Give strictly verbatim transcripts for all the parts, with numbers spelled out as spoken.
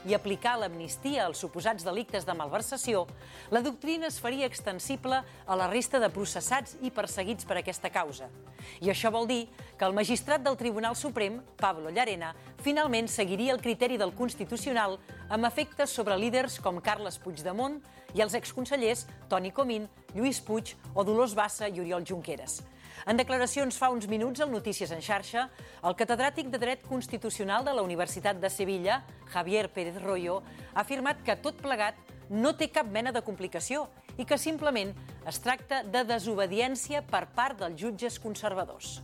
i aplicar l'amnistia als suposats delictes de malversació, la doctrina es faria extensible a la resta de processats i perseguits per aquesta causa. I això vol dir que el magistrat del Tribunal Suprem, Pablo Llarena, finalment seguiria el criteri del Constitucional amb efectes sobre líders com Carles Puigdemont i els exconsellers Toni Comín, Lluís Puig o Dolors Bassa i Oriol Junqueras. En declaracions fa uns minuts al Notícies en xarxa, el catedràtic de Dret Constitucional de la Universitat de Sevilla, Javier Pérez Royo, ha afirmat que tot plegat no té cap mena de complicació i que simplement es tracta de desobediència per part dels jutges conservadors.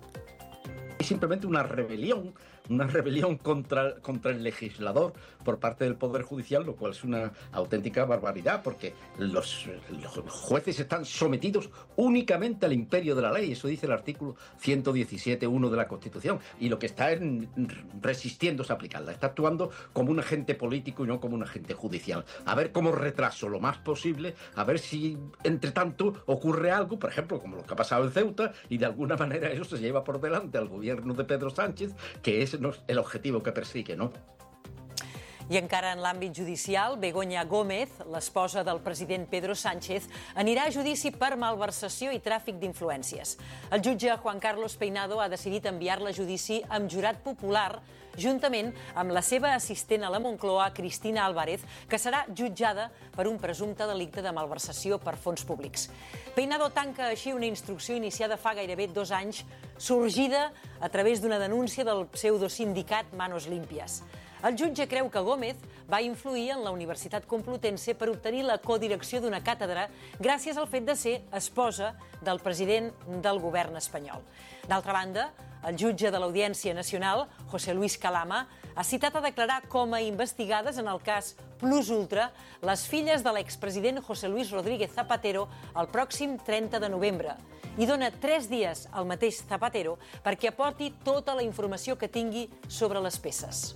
Es simplemente una rebelión, una rebelión contra, contra el legislador por parte del Poder Judicial, lo cual es una auténtica barbaridad, porque los, los jueces están sometidos únicamente al imperio de la ley. Eso dice el artículo ciento diecisiete punto uno de la Constitución. Y lo que está en, resistiendo es aplicarla. Está actuando como un agente político y no como un agente judicial. A ver cómo retraso lo más posible, a ver si, entre tanto, ocurre algo, por ejemplo, como lo que ha pasado en Ceuta, y de alguna manera eso se lleva por delante al gobierno de Pedro Sánchez, que es el objetivo que persigue, ¿no? I encara en l'àmbit judicial, Begoña Gómez, l'esposa del president Pedro Sánchez, anirà a judici per malversació i tràfic d'influències. El jutge Juan Carlos Peinado ha decidit enviar-la a judici amb jurat popular, juntament amb la seva assistent a la Moncloa, Cristina Álvarez, que serà jutjada per un presumpte delicte de malversació per fons públics. Peinado tanca així una instrucció iniciada fa gairebé dos anys, sorgida a través d'una denúncia del pseudosindicat Manos Limpias. El jutge creu que Gómez va influir en la Universitat Complutense per obtenir la codirecció d'una càtedra gràcies al fet de ser esposa del president del govern espanyol. D'altra banda, el jutge de l'Audiència Nacional, José Luis Calama, ha citat a declarar com a investigades en el cas Plus Ultra les filles de l'expresident José Luis Rodríguez Zapatero el pròxim trenta de novembre i dona tres dies al mateix Zapatero perquè aporti tota la informació que tingui sobre les peces.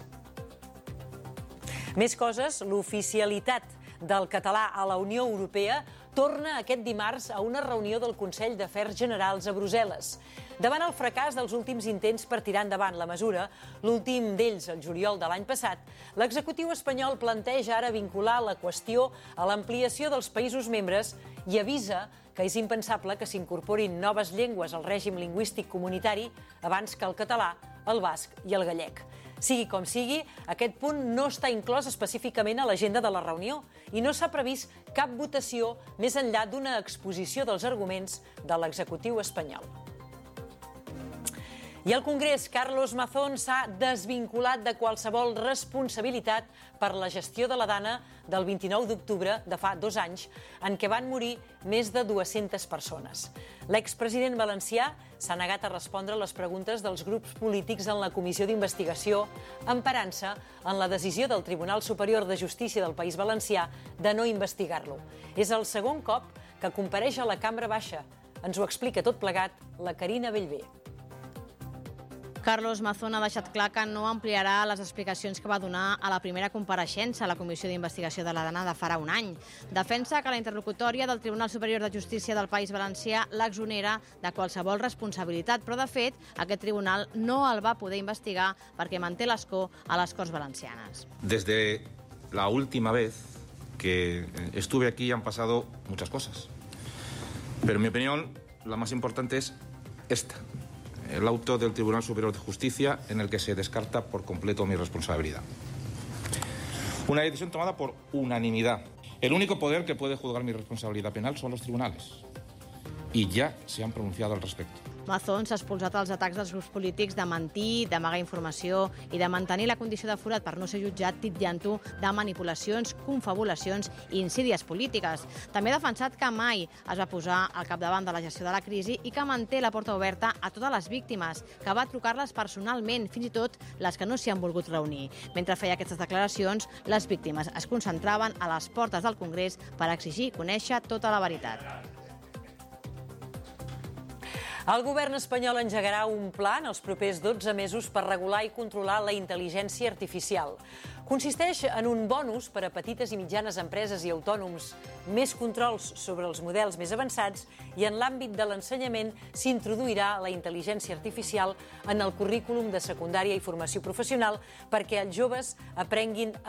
Més coses, l'oficialitat del català a la Unió Europea torna aquest dimarts a una reunió del Consell d'Afers Generals a Brussel·les. Davant el fracàs dels últims intents per tirar endavant la mesura, l'últim d'ells el juliol de l'any passat, l'executiu espanyol planteja ara vincular la qüestió a l'ampliació dels països membres i avisa que és impensable que s'incorporin noves llengües al règim lingüístic comunitari abans que el català, el basc i el gallec. Sigui com sigui, aquest punt no està inclòs específicament a l'agenda de la reunió i no s'ha previst cap votació més enllà d'una exposició dels arguments de l'executiu espanyol. I el Congrés, Carlos Mazón, s'ha desvinculat de qualsevol responsabilitat per la gestió de la Dana del vint-i-nou d'octubre de fa dos anys, en què van morir més de dues-centes persones. L'expresident valencià s'ha negat a respondre les preguntes dels grups polítics en la comissió d'investigació, emparant-se en la decisió del Tribunal Superior de Justícia del País Valencià de no investigar-lo. És el segon cop que compareix a la Cambra Baixa. Ens ho explica tot plegat la Carina Bellver. Carlos Mazón ha deixat clar que no ampliarà les explicacions que va donar a la primera compareixença a la Comissió d'Investigació de la Dana de farà un any. Defensa que la interlocutòria del Tribunal Superior de Justícia del País Valencià l'exonera de qualsevol responsabilitat, però de fet aquest tribunal no el va poder investigar perquè manté l'escó a les Corts Valencianes. Desde la última vez que estuve aquí han pasado muchas cosas, pero en mi opinión la más importante es esta. El auto del Tribunal Superior de Justicia en el que se descarta por completo mi responsabilidad. Una decisión tomada por unanimidad. El único poder que puede juzgar mi responsabilidad penal son los tribunales. Y ya se han pronunciado al respecto. Mazón s'ha expulsat els atacs dels grups polítics de mentir, d'amagar informació i de mantenir la condició de forat per no ser jutjat titllant-ho de manipulacions, confabulacions i insídies polítiques. També ha defensat que mai es va posar al capdavant de la gestió de la crisi i que manté la porta oberta a totes les víctimes, que va trucar-les personalment, fins i tot les que no s'hi han volgut reunir. Mentre feia aquestes declaracions, les víctimes es concentraven a les portes del Congrés per exigir conèixer tota la veritat. El govern espanyol engegarà un pla en els propers dotze mesos per regular i controlar la intel·ligència artificial. Consisteix en un bonus per a petites i mitjanes empreses i autònoms, més controls sobre els models més avançats i en l'àmbit de l'ensenyament s'introduirà la intel·ligència artificial en el currículum de secundària i formació professional perquè els joves aprenguin